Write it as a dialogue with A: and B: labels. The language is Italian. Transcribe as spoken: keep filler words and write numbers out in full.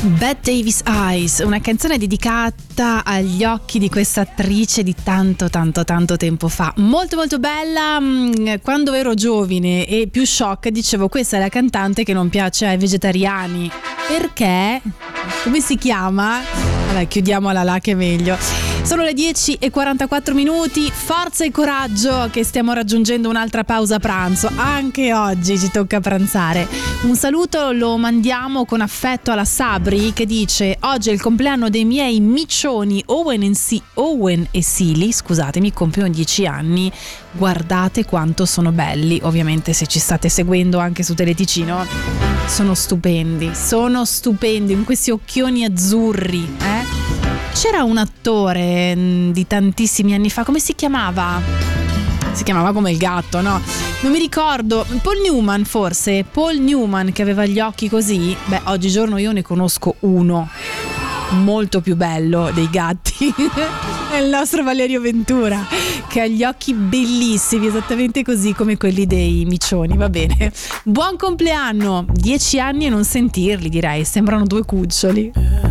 A: Bette Davis Eyes, una canzone dedicata agli occhi di questa attrice di tanto tanto tanto tempo fa, molto molto bella. Quando ero giovane e più shock dicevo questa è la cantante che non piace ai vegetariani, perché come si chiama? Vabbè, chiudiamola là che è meglio. Sono le dieci e quarantaquattro minuti, forza e coraggio che stiamo raggiungendo un'altra pausa pranzo, anche oggi ci tocca pranzare. Un saluto lo mandiamo con affetto alla Sabri che dice: oggi è il compleanno dei miei micioni Owen e, si- Owen e Sili, scusatemi, compiono dieci anni, guardate quanto sono belli. Ovviamente se ci state seguendo anche su Teleticino sono stupendi, sono stupendi con questi occhioni azzurri, eh? C'era un attore di tantissimi anni fa, come si chiamava? Si chiamava come il gatto, no? Non mi ricordo, Paul Newman forse, Paul Newman che aveva gli occhi così. Beh, oggigiorno io ne conosco uno molto più bello dei gatti, è il nostro Valerio Ventura, che ha gli occhi bellissimi, esattamente così come quelli dei micioni. Va bene, buon compleanno, dieci anni e non sentirli, direi, sembrano due cuccioli.